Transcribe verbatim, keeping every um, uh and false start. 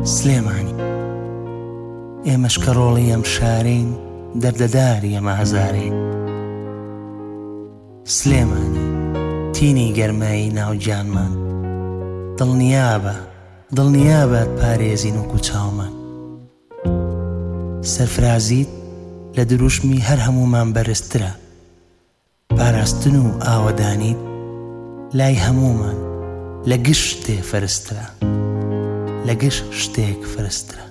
سلێمانی ئێمەش کە ڕۆڵی ئەم شارەین، دەردەداری ئەمە هەزارەین. سلێمانی تینی گەرمایی ناوگیانمان، دڵنیابە دڵنیابەت پارێزین وەکو چاومان. سەرفرازیت لە دروشمی هەر هەمومان بەرزترە، پاراستن و ئاوەدانیت لای هەمومان لە گشت شتێ فەرزترە، لە گشت شتێک فەرزترە.